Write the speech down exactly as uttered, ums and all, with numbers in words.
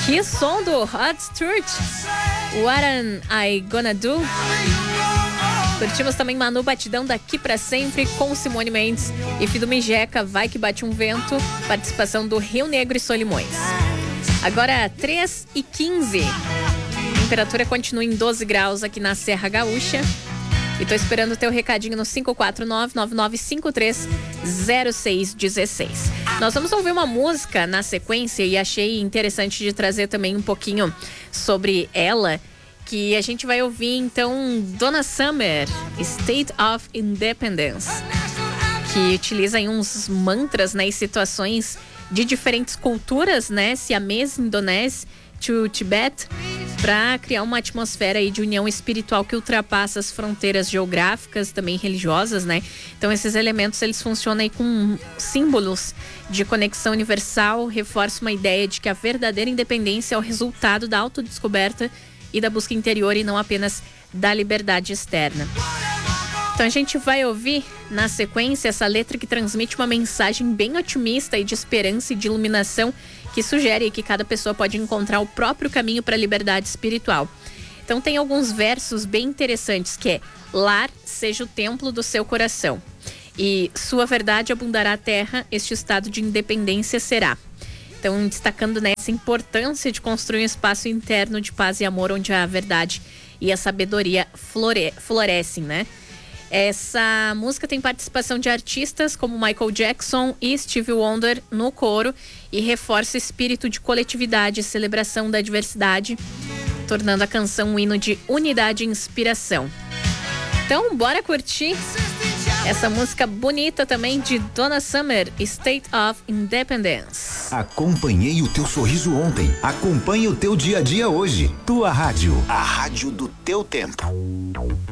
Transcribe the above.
Que som do Rod Stewart. What am I Gonna Do? Curtimos também Manu Batidão, Daqui Pra Sempre, com Simone Mendes. E Fido Mijeca, Vai Que Bate Um Vento, participação do Rio Negro e Solimões. Agora três e quinze. Temperatura continua em doze graus aqui na Serra Gaúcha. E tô esperando o teu recadinho no cinco quatro nove, nove nove cinco três, zero seis um seis. Nós vamos ouvir uma música na sequência e achei interessante de trazer também um pouquinho sobre ela, que a gente vai ouvir então Donna Summer, State of Independence, que utiliza aí uns mantras, né, e situações de diferentes culturas, né, siamês, indonésio, to Tibete, para criar uma atmosfera aí de união espiritual que ultrapassa as fronteiras geográficas, também religiosas, né? Então esses elementos, eles funcionam aí com símbolos de conexão universal, reforça uma ideia de que a verdadeira independência é o resultado da autodescoberta e da busca interior e não apenas da liberdade externa. Então a gente vai ouvir na sequência essa letra que transmite uma mensagem bem otimista e de esperança e de iluminação, que sugere que cada pessoa pode encontrar o próprio caminho para a liberdade espiritual. Então tem alguns versos bem interessantes, que é: lar seja o templo do seu coração, e sua verdade abundará a terra, este estado de independência será. Então destacando, né, essa importância de construir um espaço interno de paz e amor, onde a verdade e a sabedoria flore- florescem, né? Essa música tem participação de artistas como Michael Jackson e Stevie Wonder no coro e reforça o espírito de coletividade e celebração da diversidade, tornando a canção um hino de unidade e inspiração. Então, bora curtir essa música bonita também de Donna Summer, State of Independence. Acompanhei o teu sorriso ontem. Acompanhe o teu dia a dia hoje. Tua rádio. A rádio do teu tempo.